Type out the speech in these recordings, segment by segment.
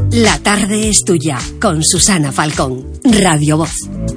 La tarde es tuya, con Susana Falcón, Radio Voz.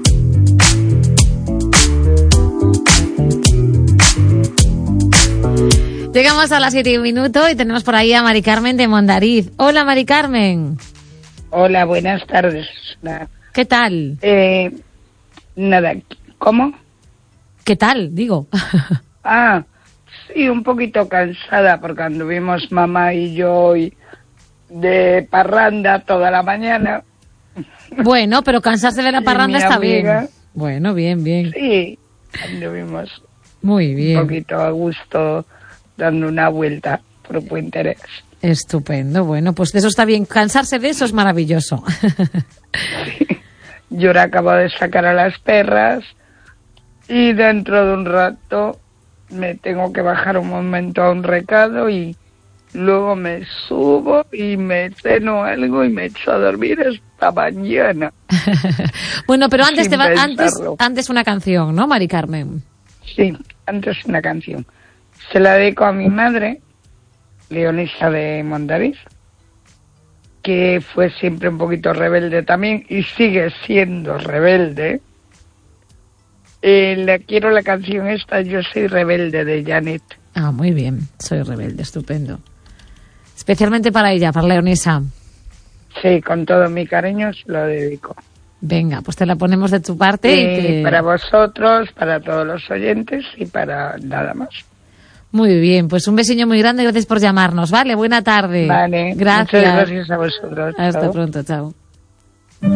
Llegamos a las 7:01 y tenemos por ahí a Mari Carmen de Mondariz. Hola, Mari Carmen. Hola, buenas tardes. ¿Qué tal? Nada, ¿cómo? ¿Qué tal? Digo. Sí, un poquito cansada porque anduvimos mamá y yo de parranda toda la mañana. Bueno, pero cansarse de la parranda está bien. Bueno, bien. Sí, anduvimos muy bien. Un poquito a gusto dando una vuelta por Puente Eres. Estupendo, bueno, pues eso está bien. Cansarse de eso es maravilloso. Sí. Yo ahora acabo de sacar a las perras y dentro de un rato me tengo que bajar un momento a un recado y luego me subo y me ceno algo y me echo a dormir hasta mañana. Bueno, pero antes una canción, ¿no, Mari Carmen? Sí, antes una canción. Se la dedico a mi madre, Leonisa de Mondariz, que fue siempre un poquito rebelde también y sigue siendo rebelde. Le quiero la canción esta, Yo soy rebelde, de Janet. Muy bien, soy rebelde, estupendo. Especialmente para ella, para Leonisa. Sí, con todo mi cariño se lo dedico. Venga, pues te la ponemos de tu parte. Para vosotros, para todos los oyentes y para nada más. Muy bien, pues un besiño muy grande, gracias por llamarnos, ¿vale? Buena tarde. Vale, gracias. Muchas gracias a vosotros. Hasta Chao. pronto, chao.